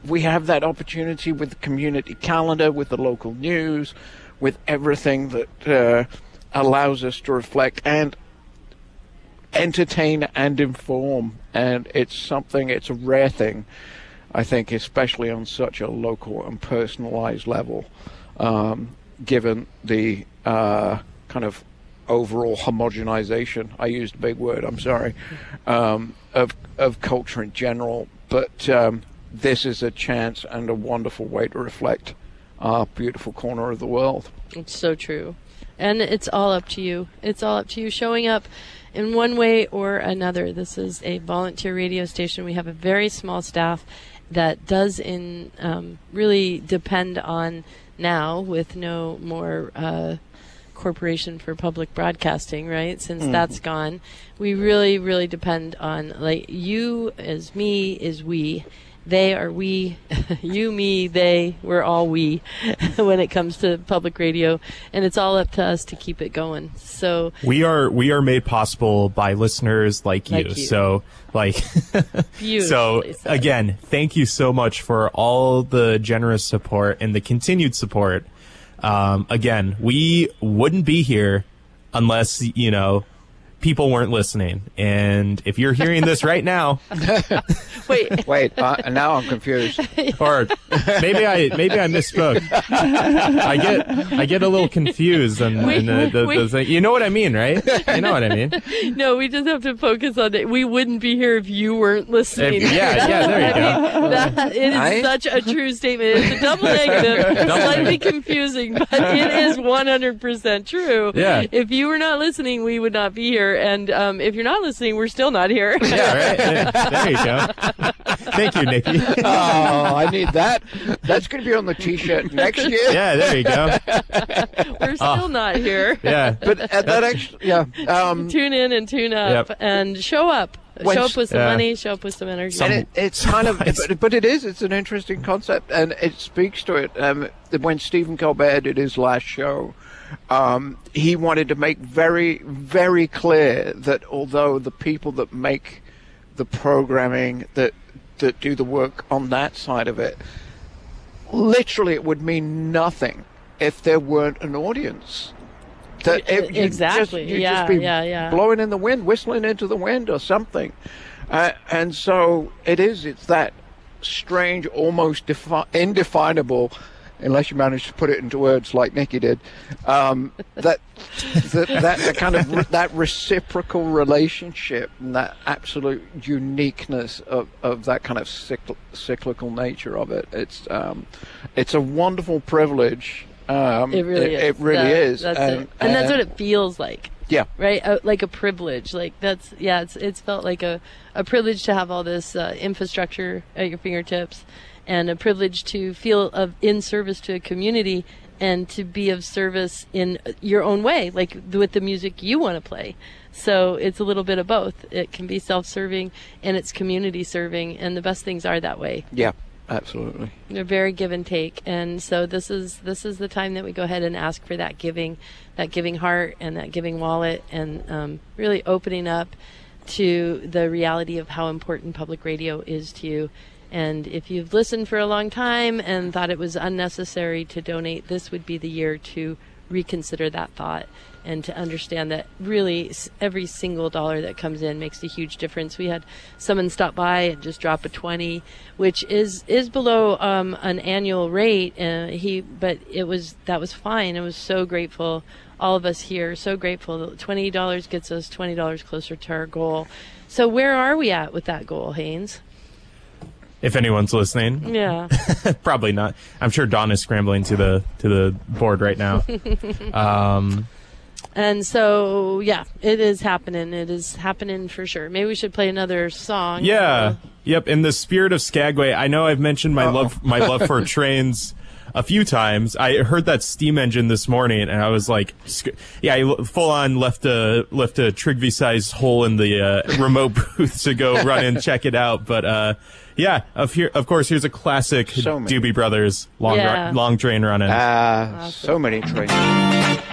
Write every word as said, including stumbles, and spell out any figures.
we have that opportunity with the community calendar, with the local news, with everything that uh, allows us to reflect and entertain and inform. And it's something, it's a rare thing, I think, especially on such a local and personalized level, um, given the uh, kind of overall homogenization, I used a big word, I'm sorry, um, of, of culture in general. But um, this is a chance and a wonderful way to reflect our beautiful corner of the world. It's so true. And it's all up to you. It's all up to you showing up in one way or another. This is a volunteer radio station. We have a very small staff that does in um, really depend on now, with no more uh, Corporation for Public Broadcasting, right? Since mm-hmm. that's gone, we really, really depend on, like, you as me is we. They are we, you, me, they, we're all we when it comes to public radio, and it's all up to us to keep it going. So we are we are made possible by listeners like you. Like you. So like so said. Again, thank you so much for all the generous support and the continued support. Um, again, we wouldn't be here unless, you know, people weren't listening. And if you're hearing this right now, wait, wait, uh, now I'm confused. Or maybe I maybe I misspoke. I get I get a little confused, and, wait, and the, the, the thing. You know what I mean, right? You know what I mean. No, we just have to focus on it. We wouldn't be here if you weren't listening. If, yeah, yeah, there you go. That, it is I... such a true statement. It's a double negative, Double slightly confusing, but it is one hundred percent true. Yeah. If you were not listening, we would not be here. And um, if you're not listening, we're still not here. Yeah, right. Yeah, there you go. Thank you, Nikki. Oh, I need that. That's going to be on the T-shirt next year. Yeah, there you go. We're still Oh. not here. Yeah. But uh, that actually, yeah. Um, Tune in and tune up Yep. and show up. When show up with some yeah. money, show up with some energy. Some- and it, it's kind of, but, but it is, it's an interesting concept, and it speaks to it. Um, when Stephen Colbert did his last show, um, he wanted to make very, very clear that although the people that make the programming, that that do the work on that side of it, literally it would mean nothing if there weren't an audience. That it, you'd exactly. Just, you'd yeah, just be yeah, yeah. blowing in the wind, whistling into the wind or something. Uh, and so it is, it's that strange, almost defi- indefinable, unless you manage to put it into words like Nikki did, um, that, that, that, that kind of, re- that reciprocal relationship and that absolute uniqueness of, of that kind of cycl- cyclical nature of it. It's, um, it's a wonderful privilege. Um, It really it, is. It really That- is. That's and, it. And that's and- what it feels like. Yeah. Right? Uh, like a privilege. Like that's, yeah, it's it's felt like a, a privilege to have all this uh, infrastructure at your fingertips, and a privilege to feel of in service to a community and to be of service in your own way, like with the music you want to play. So it's a little bit of both. It can be self-serving and it's community serving, and the best things are that way. Yeah. Absolutely. They're very give and take, and so this is this is the time that we go ahead and ask for that giving, that giving heart and that giving wallet, and um, really opening up to the reality of how important public radio is to you. And if you've listened for a long time and thought it was unnecessary to donate, this would be the year to reconsider that thought and to understand that really every single dollar that comes in makes a huge difference. We had someone stop by and just drop a twenty, which is is below um, an annual rate. Uh, he, but it was that was fine. I was so grateful. All of us here, so grateful. twenty dollars gets us twenty dollars closer to our goal. So where are we at with that goal, Haynes? If anyone's listening. Yeah. Probably not. I'm sure Dawn is scrambling to the to the board right now. um, and so, yeah, it is happening. It is happening for sure. Maybe we should play another song. yeah. Uh, Yep. In the spirit of Skagway, I know I've mentioned my Uh-oh. love my love for trains a few times. I heard that steam engine this morning, and I was like, sc- yeah, I full on left a left a Trigby sized hole in the uh, remote booth to go run and check it out. But uh, yeah, of here, of course, here's a classic So many. Doobie Brothers long Yeah. long train running. Ah, Awesome. so many trains.